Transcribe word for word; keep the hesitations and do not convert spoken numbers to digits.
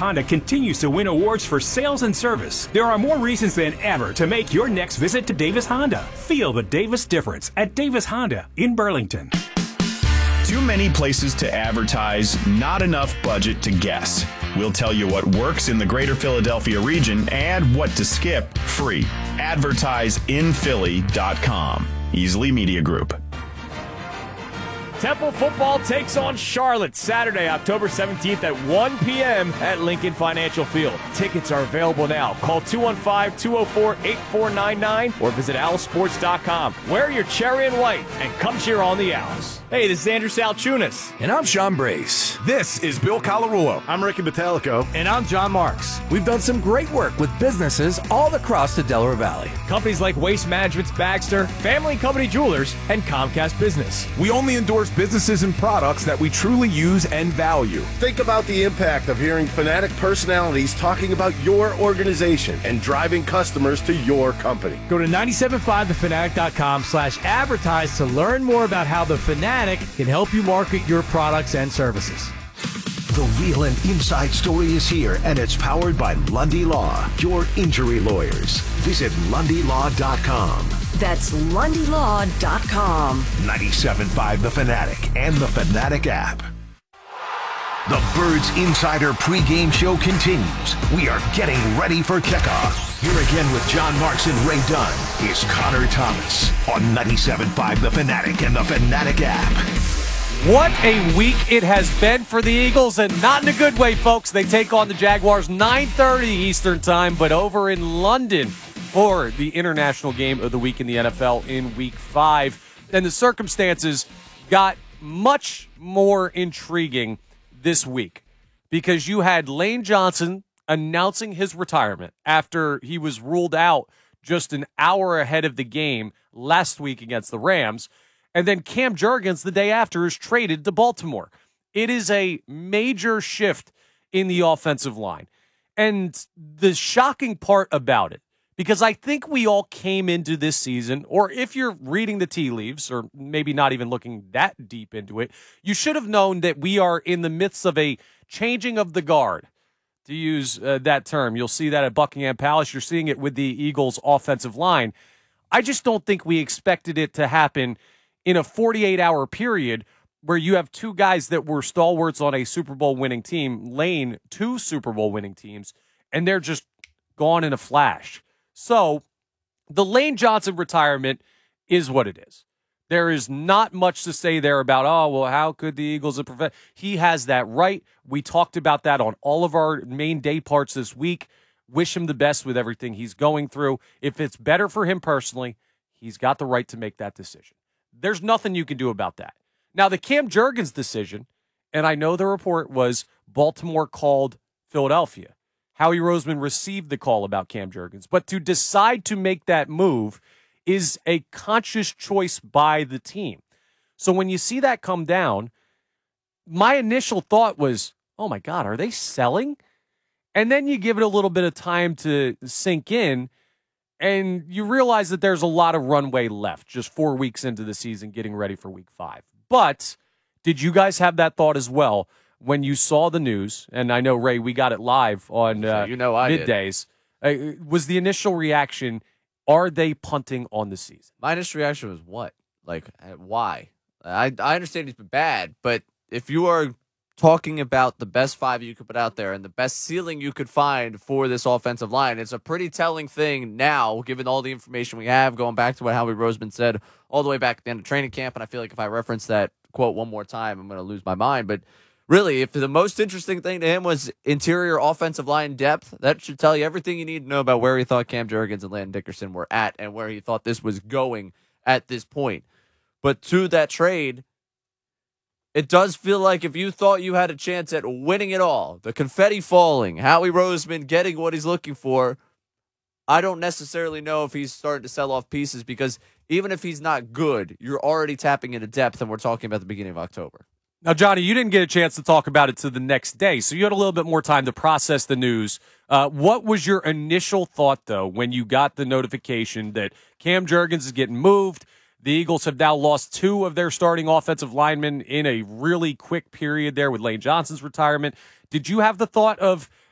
Honda continues to win awards for sales and service, there are more reasons than ever to make your next visit to Davis Honda. Feel the Davis difference at Davis Honda in Burlington. Too many places to advertise, not enough budget to guess. We'll tell you what works in the greater Philadelphia region and what to skip free. advertise in philly dot com. Easily Media Group. Temple football takes on Charlotte Saturday, October seventeenth at one p.m. at Lincoln Financial Field. Tickets are available now. Call two one five, two oh four, eight four nine nine or visit owl sports dot com. Wear your cherry and white and come cheer on the Owls. Hey, this is Andrew Salchunas. And I'm Sean Brace. This is Bill Colarulo. I'm Ricky Metallico. And I'm John Marks. We've done some great work with businesses all across the Delaware Valley. Companies like Waste Management's Baxter, Family Company Jewelers, and Comcast Business. We only endorse businesses and products that we truly use and value. Think about the impact of hearing Fanatic personalities talking about your organization and driving customers to your company. Go to nine seven five the fanatic dot com slash advertise to learn more about how the Fanatic can help you market your products and services. The real and inside story is here, and it's powered by Lundy Law, your injury lawyers. Visit lundy law dot com. That's lundy law dot com. ninety-seven point five The Fanatic and the Fanatic app. The Birds Insider pregame show continues. We are getting ready for kickoff. Here again with John Marks and Ray Dunn is Connor Thomas on ninety-seven point five The Fanatic and the Fanatic app. What a week it has been for the Eagles, and not in a good way, folks. They take on the Jaguars nine thirty Eastern time, but over in London for the international game of the week in the N F L in week five. And the circumstances got much more intriguing this week because you had Lane Johnson announcing his retirement after he was ruled out just an hour ahead of the game last week against the Rams. And then Cam Jurgens, the day after, is traded to Baltimore. It is a major shift in the offensive line. And the shocking part about it, because I think we all came into this season, or if you're reading the tea leaves, or maybe not even looking that deep into it, you should have known that we are in the midst of a changing of the guard, to use uh, that term. You'll see that at Buckingham Palace. You're seeing it with the Eagles' offensive line. I just don't think we expected it to happen in a forty-eight hour period where you have two guys that were stalwarts on a Super Bowl winning team, Lane, two Super Bowl winning teams, and they're just gone in a flash. So the Lane Johnson retirement is what it is. There is not much to say there about, oh, well, how could the Eagles have prevented? He has that right. We talked about that on all of our main day parts this week. Wish him the best with everything he's going through. If it's better for him personally, he's got the right to make that decision. There's nothing you can do about that. Now, the Cam Jurgens decision, and I know the report was Baltimore called Philadelphia. Howie Roseman received the call about Cam Jurgens, but to decide to make that move is a conscious choice by the team. So when you see that come down, my initial thought was, oh my God, are they selling? And then you give it a little bit of time to sink in, and you realize that there's a lot of runway left, just four weeks into the season, getting ready for week five. But did you guys have that thought as well when you saw the news? And I know, Ray, we got it live on uh, you know I middays. Uh, was the initial reaction, are they punting on the season? My initial reaction was what? Like, why? I, I understand he's been bad, but if you are talking about the best five you could put out there and the best ceiling you could find for this offensive line, it's a pretty telling thing now, given all the information we have, going back to what Howie Roseman said all the way back at the end of training camp. And I feel like if I reference that quote one more time, I'm going to lose my mind. But really, if the most interesting thing to him was interior offensive line depth, that should tell you everything you need to know about where he thought Cam Jurgens and Landon Dickerson were at and where he thought this was going at this point. But to that trade, it does feel like if you thought you had a chance at winning it all, the confetti falling, Howie Roseman getting what he's looking for, I don't necessarily know if he's starting to sell off pieces, because even if he's not good, you're already tapping into depth, and we're talking about the beginning of October. Now, Johnny, you didn't get a chance to talk about it to the next day, so you had a little bit more time to process the news. Uh, what was your initial thought, though, when you got the notification that Cam Jurgens is getting moved? The Eagles have now lost two of their starting offensive linemen in a really quick period there with Lane Johnson's retirement. Did you have the thought of,